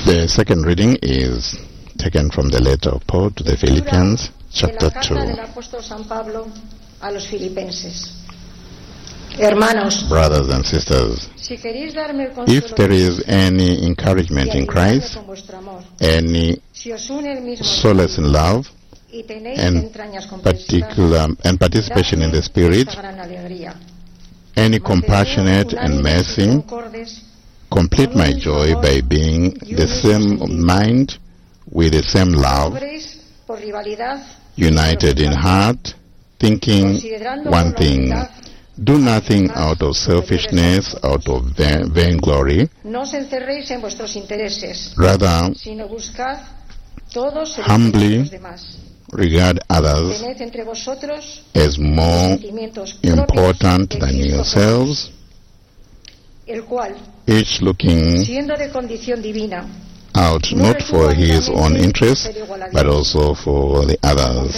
The second reading is taken from the letter of Paul to the Philippians, chapter 2. Brothers and sisters, if there is any encouragement in Christ, any solace in love, and participation in the Spirit, any compassionate and mercy, complete my joy by being the same mind, with the same love, united in heart, thinking one thing. Do nothing out of selfishness, out of vainglory. Rather, humbly regard others as more important than yourselves, each looking out not for his own interest, but also for the others.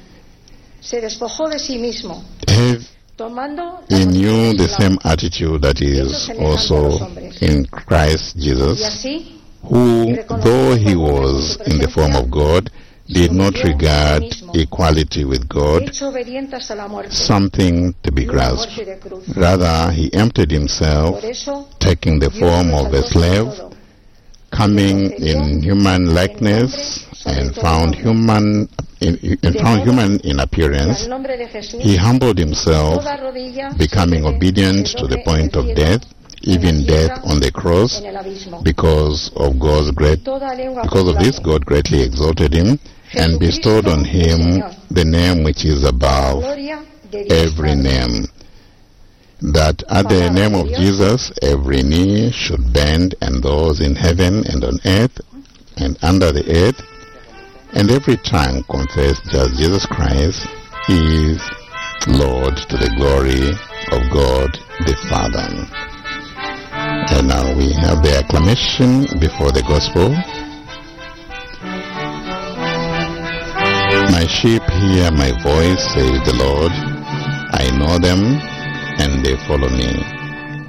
Have in you the same attitude that is also in Christ Jesus, who, though he was in the form of God, did not regard equality with God something to be grasped. Rather, he emptied himself, taking the form of a slave, coming in human likeness, and found human in appearance. He humbled himself, becoming obedient to the point of death, even death on the cross. Because of this, God greatly exalted him and bestowed on him the name which is above every name, that at the name of Jesus every knee should bend, and those in heaven and on earth and under the earth, and every tongue confess that Jesus Christ is Lord, to the glory of God the Father. And now we have the acclamation before the gospel. My sheep hear my voice, says the Lord. I know them, and they follow me.